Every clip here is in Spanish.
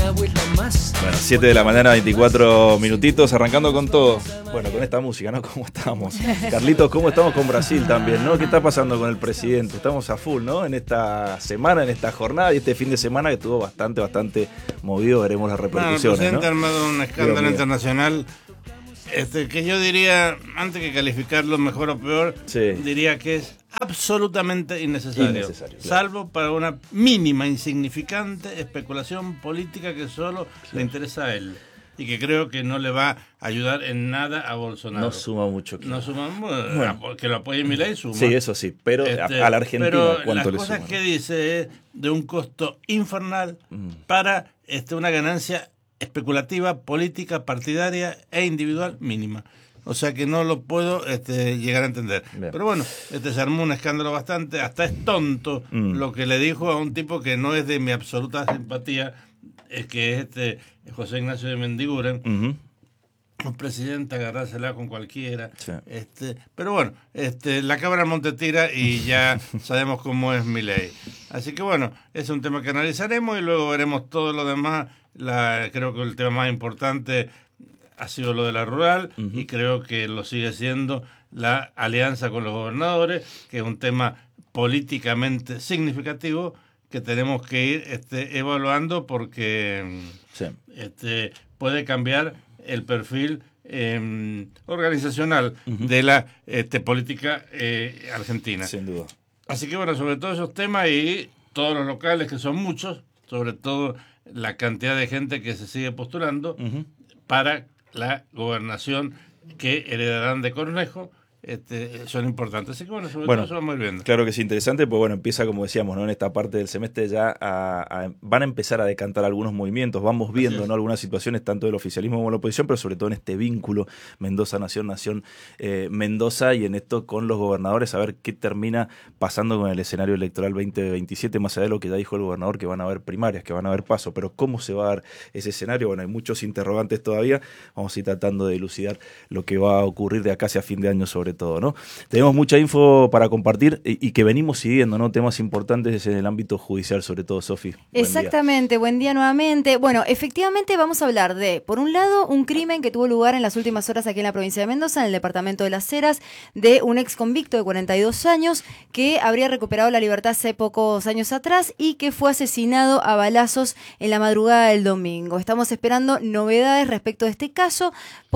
Bueno, 7 de la mañana, 24 minutitos, arrancando con todo. Bueno, con esta música, ¿no? ¿Cómo estamos? Carlitos, ¿cómo estamos con Brasil también, no? ¿Qué está pasando con el presidente? Estamos a full, ¿no? En esta semana, en esta jornada y este fin de semana que estuvo bastante movido. Veremos las repercusiones, el presidente ¿no? ha armado un escándalo internacional que yo diría, antes que calificarlo mejor o peor, diría que es absolutamente innecesario, claro. Salvo para una mínima, insignificante especulación política que solo le interesa a él y que creo que no le va a ayudar en nada a Bolsonaro. No suma mucho. Claro. No suma, bueno, que lo apoye Milei suma. Sí, eso sí, pero a la Argentina, pero ¿cuánto le suma? Las cosas que dice es de un costo infernal para una ganancia especulativa, política, partidaria e individual mínima. O sea que no lo puedo llegar a entender. Bien. Pero bueno, se armó un escándalo bastante, hasta es tonto lo que le dijo a un tipo que no es de mi absoluta simpatía, que es José Ignacio de Mendiguren, un presidente, agarrársela con cualquiera. Sí. Pero bueno, la cabra monte tira y ya sabemos cómo es Milei. Así que bueno, es un tema que analizaremos y luego veremos todo lo demás. Creo que el tema más importante ha sido lo de la rural y creo que lo sigue siendo la alianza con los gobernadores, que es un tema políticamente significativo que tenemos que ir evaluando porque puede cambiar el perfil organizacional de la política argentina. Sin duda. Así que bueno, sobre todos esos temas y todos los locales, que son muchos, sobre todo la cantidad de gente que se sigue postulando para la gobernación que heredarán de Cornejo, son importantes. Así que bueno, sobre todo eso vamos a ir viendo. Claro que es interesante, pues bueno, empieza como decíamos, ¿no? En esta parte del semestre ya van a empezar a decantar algunos movimientos, vamos viendo, ¿no? Algunas situaciones tanto del oficialismo como de la oposición, pero sobre todo en este vínculo Mendoza-Nación, Mendoza, y en esto con los gobernadores, a ver qué termina pasando con el escenario electoral 2027, más allá de lo que ya dijo el gobernador, que van a haber primarias, que van a haber paso, pero cómo se va a dar ese escenario. Bueno, hay muchos interrogantes todavía, vamos a ir tratando de elucidar lo que va a ocurrir de acá hacia fin de año sobre todo, ¿no? Tenemos mucha info para compartir y que venimos siguiendo, ¿no? Temas importantes en el ámbito judicial, sobre todo, Sofi. Exactamente, buen día nuevamente. Bueno, efectivamente vamos a hablar de, por un lado, un crimen que tuvo lugar en las últimas horas aquí en la provincia de Mendoza, en el departamento de Las Heras, de un ex convicto de 42 años que habría recuperado la libertad hace pocos años atrás y que fue asesinado a balazos en la madrugada del domingo. Estamos esperando novedades respecto de este caso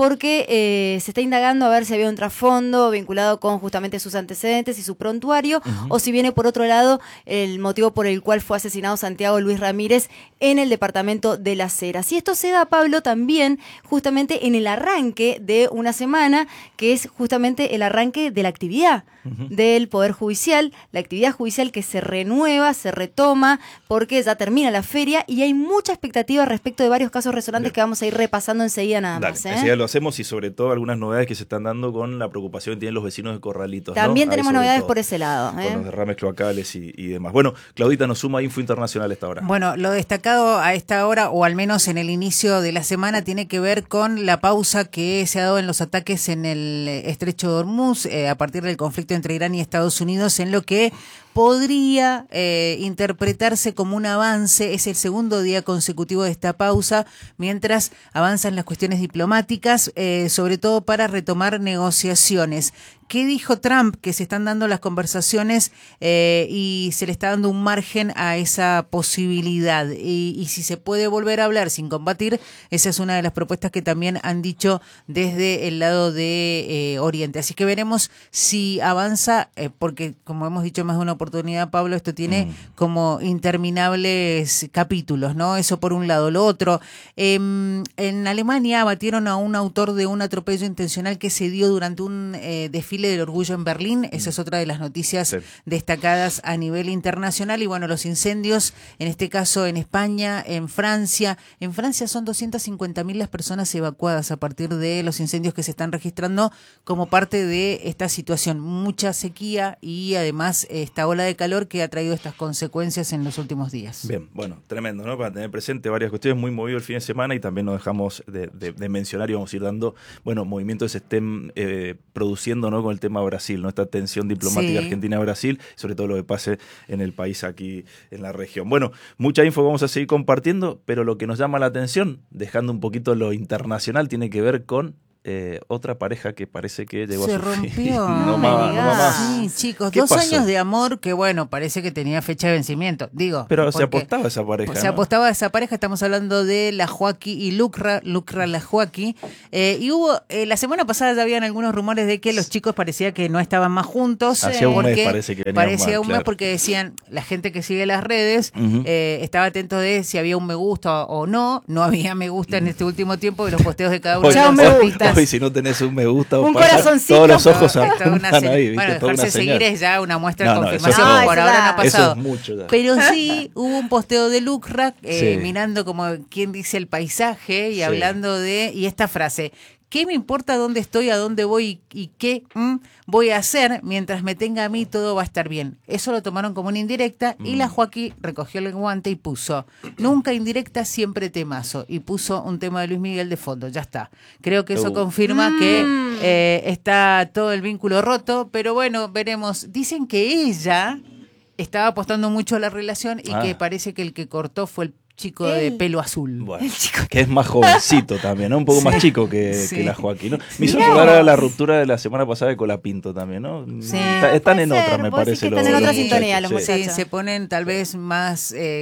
porque se está indagando a ver si había un trasfondo vinculado con justamente sus antecedentes y su prontuario, o si viene por otro lado el motivo por el cual fue asesinado Santiago Luis Ramírez en el departamento de Las Heras. Y esto se da, Pablo, también justamente en el arranque de una semana, que es justamente el arranque de la actividad del Poder Judicial, la actividad judicial que se renueva, se retoma, porque ya termina la feria y hay mucha expectativa respecto de varios casos resonantes que vamos a ir repasando enseguida nada más. Enseguida lo hacemos y sobre todo algunas novedades que se están dando con la preocupación que tienen los vecinos de Corralitos. También, ¿no? Tenemos novedades todo, por ese lado. Con los derrames cloacales y demás. Bueno, Claudita nos suma info internacional a esta hora. Bueno, lo destacado a esta hora, o al menos en el inicio de la semana, tiene que ver con la pausa que se ha dado en los ataques en el estrecho de Hormuz a partir del conflicto entre Irán y Estados Unidos, en lo que podría interpretarse como un avance. Es el segundo día consecutivo de esta pausa, mientras avanzan las cuestiones diplomáticas, sobre todo para retomar negociaciones. ¿Qué dijo Trump? Que se están dando las conversaciones y se le está dando un margen a esa posibilidad. Y si se puede volver a hablar sin combatir, esa es una de las propuestas que también han dicho desde el lado de Oriente. Así que veremos si avanza, porque como hemos dicho más de una oportunidad, Pablo, esto tiene como interminables capítulos, ¿no? Eso por un lado. Lo otro, en Alemania abatieron a un autor de un atropello intencional que se dio durante un desfile del orgullo en Berlín. Esa es otra de las noticias destacadas a nivel internacional. Y bueno, los incendios, en este caso en España, en Francia. En Francia son 250.000 las personas evacuadas a partir de los incendios que se están registrando como parte de esta situación. Mucha sequía y además esta ola de calor que ha traído estas consecuencias en los últimos días. Bien, bueno, tremendo, ¿no? Para tener presente varias cuestiones, muy movido el fin de semana, y también nos dejamos de mencionar y vamos a ir dando, bueno, movimientos que se estén produciendo, ¿no? con el tema Brasil, ¿no? Esta tensión diplomática Sí. Argentina-Brasil, sobre todo lo que pase en el país aquí en la región. Bueno, mucha info vamos a seguir compartiendo, pero lo que nos llama la atención, dejando un poquito lo internacional, tiene que ver con otra pareja que parece que llegó Se a su fin. rompió. No me digas. Sí, chicos, ¿Qué 2 pasó? años de amor que, bueno, parece que tenía fecha de vencimiento. Digo, Pero se porque apostaba esa pareja, se ¿no? apostaba a esa pareja. Estamos hablando de la Joaquí y Lucra la Joaquí. Y hubo, la semana pasada ya habían algunos rumores de que los chicos parecía que no estaban más juntos. Hacía un mes porque parece que venían parecía mal, un mes claro. porque decían, la gente que sigue las redes Ujú. estaba atento de si había un me gusta o no. No había me gusta en este último tiempo de los posteos de cada uno Hoy, de Chao, los me hoy- gusta. hoy si no tenés un me gusta, Un pasa, corazoncito. todos los ojos Esto es una apuntan señal. ahí, ¿viste? Bueno, Toda una dejarse seguir señal. es ya una muestra de No, no, eso confirmación. es Por mucho. ahora no ha Eso es pasado. mucho ya. Pero sí hubo un posteo de Lucra Sí. mirando como quien dice el paisaje y Sí. hablando y esta frase. ¿Qué me importa dónde estoy, a dónde voy y qué voy a hacer? Mientras me tenga a mí, todo va a estar bien. Eso lo tomaron como una indirecta y la Joaquí recogió el guante y puso, nunca indirecta, siempre temazo. Y puso un tema de Luis Miguel de fondo, ya está. Creo que eso confirma que está todo el vínculo roto, pero bueno, veremos. Dicen que ella estaba apostando mucho a la relación y que parece que el que cortó fue el chico de Él. pelo azul. Bueno, que es más jovencito también, ¿no? Un poco más chico que Sí. la Joaquín, ¿no? Me hizo Mirá recordar a la vos. ruptura de la semana pasada de Colapinto también, ¿no? Sí. Están en Puede otra, ser, me vos decís parece. que están en otra muchachos, sintonía los sí. muchachos. Sí, se ponen tal vez más,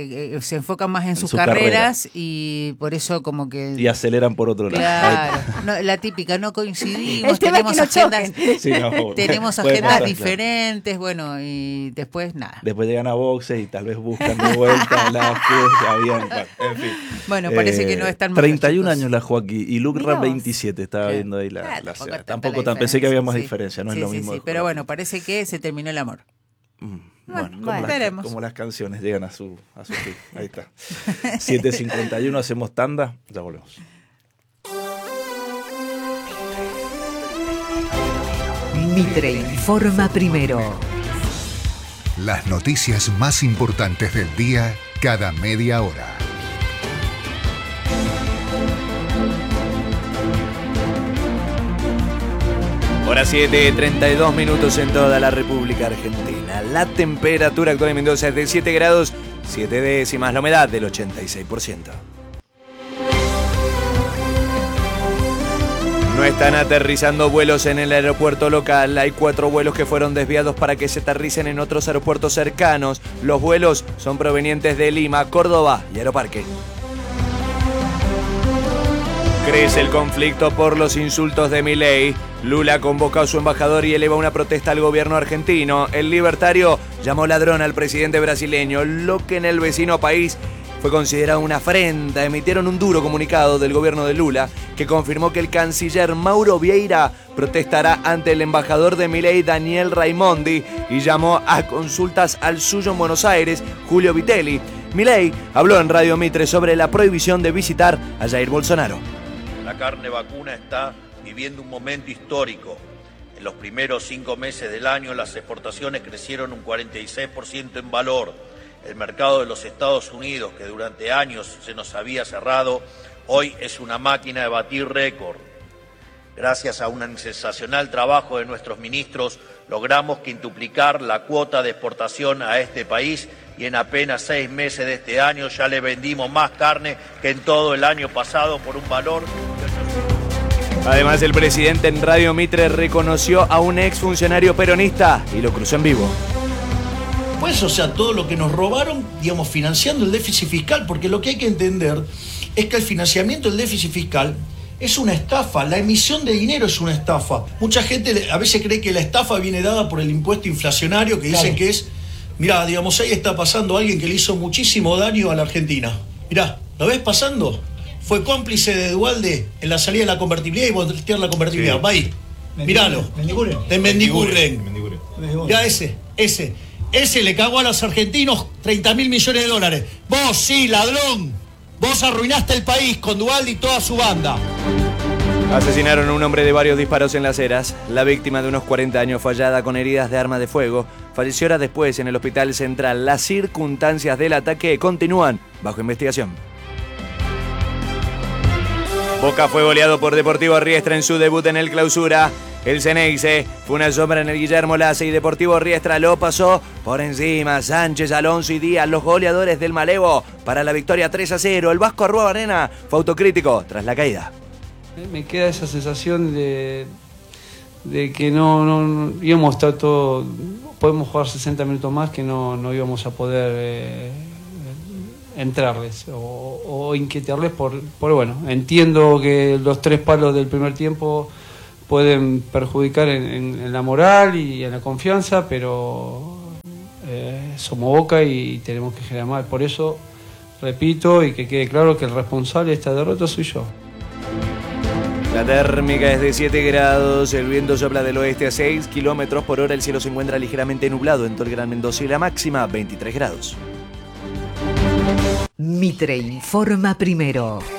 se enfocan más en sus su carrera. carreras y por eso como que... Y aceleran por otro lado. Claro, no, la típica, no coincidimos, El tema es tenemos que no agendas, Sí, no, bueno, tenemos puede agendas pasar, claro. diferentes, bueno, y después nada. Después llegan a boxe y tal vez buscan de vuelta las que habían. Bueno, en fin. Bueno, parece que no están más 31 chicos. años la Joaquín y Lucra Mirá vos. 27. Estaba Sí. viendo ahí la Tampoco cena. es tanta Tampoco la tan, pensé que había más diferencia, diferencia, no sí, es lo sí, mismo. sí, pero bueno, parece que se terminó el amor. Bueno, bueno, veremos. como las canciones llegan a su fin. Ahí está. 7:51, hacemos tanda, ya volvemos. Mitre informa primero. Las noticias más importantes del día cada media hora. Hora 7:32 minutos en toda la República Argentina. La temperatura actual en Mendoza es de 7 grados, 7 décimas, la humedad del 86%. No están aterrizando vuelos en el aeropuerto local. Hay 4 vuelos que fueron desviados para que se aterricen en otros aeropuertos cercanos. Los vuelos son provenientes de Lima, Córdoba y Aeroparque. Crece el conflicto por los insultos de Milei. Lula convoca a su embajador y eleva una protesta al gobierno argentino. El libertario llamó ladrón al presidente brasileño, lo que en el vecino país fue considerado una afrenta. Emitieron un duro comunicado del gobierno de Lula que confirmó que el canciller Mauro Vieira protestará ante el embajador de Milei, Daniel Raimondi, y llamó a consultas al suyo en Buenos Aires, Julio Vitelli. Milei habló en Radio Mitre sobre la prohibición de visitar a Jair Bolsonaro. La carne vacuna está viviendo un momento histórico. En los primeros 5 meses del año las exportaciones crecieron un 46% en valor. El mercado de los Estados Unidos, que durante años se nos había cerrado, hoy es una máquina de batir récord. Gracias a un sensacional trabajo de nuestros ministros, logramos quintuplicar la cuota de exportación a este país y en apenas 6 meses de este año ya le vendimos más carne que en todo el año pasado por un valor. Además, el presidente en Radio Mitre reconoció a un exfuncionario peronista y lo cruzó en vivo. Pues, o sea, todo lo que nos robaron, digamos, financiando el déficit fiscal, porque lo que hay que entender es que el financiamiento del déficit fiscal es una estafa, la emisión de dinero es una estafa. Mucha gente a veces cree que la estafa viene dada por el impuesto inflacionario, que dicen que es, mirá, digamos, ahí está pasando alguien que le hizo muchísimo daño a la Argentina. Mirá, ¿lo ves pasando? Fue cómplice de Duhalde en la salida de la convertibilidad y voltear la convertibilidad. Va ahí, míralo. De Mendiguren. Ya ese le cagó a los argentinos 30.000 millones de dólares. Vos sí, ladrón. Vos arruinaste el país con Duhalde y toda su banda. Asesinaron a un hombre de varios disparos en Las Heras. La víctima, de unos 40 años, fue hallada con heridas de arma de fuego. Falleció horas después en el Hospital Central. Las circunstancias del ataque continúan bajo investigación. Boca fue goleado por Deportivo Riestra en su debut en el Clausura. El Ceneice fue una sombra en el Guillermo Laza y Deportivo Riestra lo pasó por encima. Sánchez, Alonso y Díaz, los goleadores del Malevo, para la victoria 3-0. El Vasco Arruabarrena fue autocrítico tras la caída. Me queda esa sensación de que no íbamos a estar todo, podemos jugar 60 minutos más, que no íbamos a poder entrarles o inquietarles por bueno, entiendo que los 3 palos del primer tiempo pueden perjudicar en la moral y en la confianza, pero somos Boca y tenemos que generar más. Por eso repito y que quede claro que el responsable de esta derrota soy yo. La térmica es de 7 grados, el viento sopla del oeste a 6 kilómetros por hora, el cielo se encuentra ligeramente nublado en todo el Gran Mendoza y la máxima 23 grados. Mitre informa primero.